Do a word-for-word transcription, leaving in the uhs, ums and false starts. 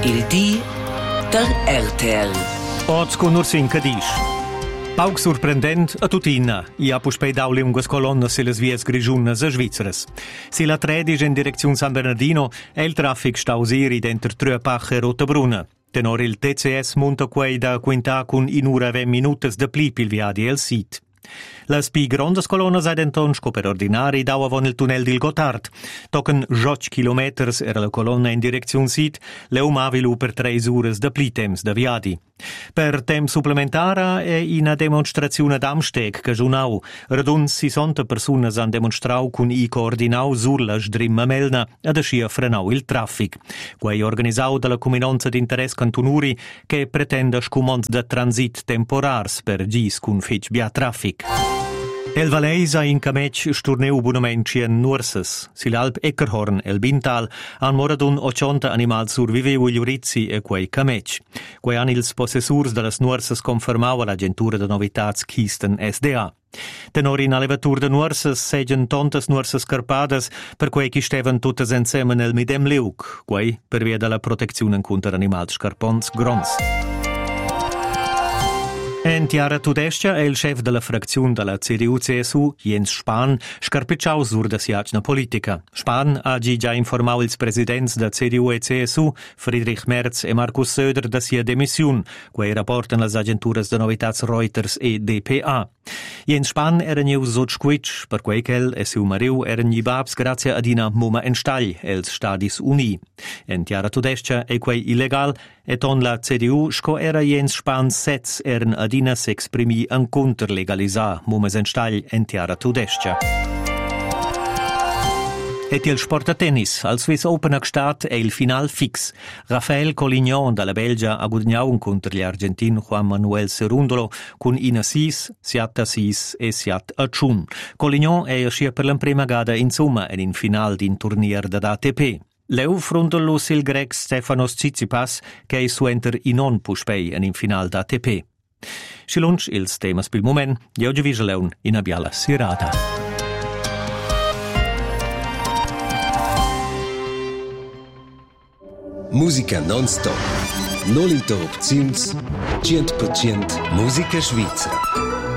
Il di der R T L. Oz con Ursin Cadiz. Pauc surprendent a tutina. I ha puspei dauli ungas colonnas se las vies grigiunas a Svizras. Si la tredici in direzione San Bernardino è il traffic stausiri dentro Tröpach e Rotabruna. Tenor il T C S monta quei da quinta con in ura ve minutas de plipil via di el sit. Las pi grondas colonnas ai denton scoper ordinari dauavon il tunnel del Gotthard. Tocken joc kilometers era la colonna in direzione sit, le umavilu per tre ures de plitems de viadi. Per tem supplementara è in demonstrazione d'Amsteg che giunau. Radun sessanta personas han demonstrau cun i coordinau sur la sdrimma melna ad ascia frenau il traffic. Quei organisau dalla comunanza d'interesse cantonuri che pretenda scumons de transit temporars per gis cun fetch bia traffic. El Valeisa in Camec sturneu bunamente in Nursas. Si l'Alp Eckerhorn el Bintal han moradun ottanta animal surviveu gli Urizzi e quei Camec. Quei han ils possessurs de las Nursas confermau all'agentura de novitats Kisten S D A. Tenor in allevatur de Nursas segen tontas Nursas carpadas per quei chi stevan tuttes insieme nel midem leuc, quei per via della protezione contro animals scarpons grons. En Tiara Tudescia è il chef della frazione della C D U C S U, Jens Spahn, scarpicciau sur da siacna politica. Spahn ha già informato il presidente da C D U e C S U, Friedrich Merz e Markus Söder, da sia demissione, quei rapportan las agenturas de novitats Reuters e D P A. Jens Spahn era niu sotschquitsch, per quei quel e siu mariu eren gli babs grazie ad ina muma en stagl, els Stadis Uni. En Tiara Tudescia è quei illegal, e ton la C D U sco era Jens Spahn setz eren adina s'exprimi en conter legalisar mumas en stagl en Tiara Tudescia. Et il sport a tennis, al Swiss Open a Gstaad è il final fix. Rafael Collignon dalla Belgia ha guadagnato contro gli argentini Juan Manuel Cerundolo con ina sis, siat a sis e siat a ciun. Collignon è uscito per la prima gara in somma in final din turnier da A T P. Leu frontallus il grec Stefanos Tsitsipas che è suenter in non puspei in final da A T P. Schilunch ils temas pil moment, di oggi visaleun in abiala sirata. Musica non-stop, null interrupziuns, cent per cent musica svizra.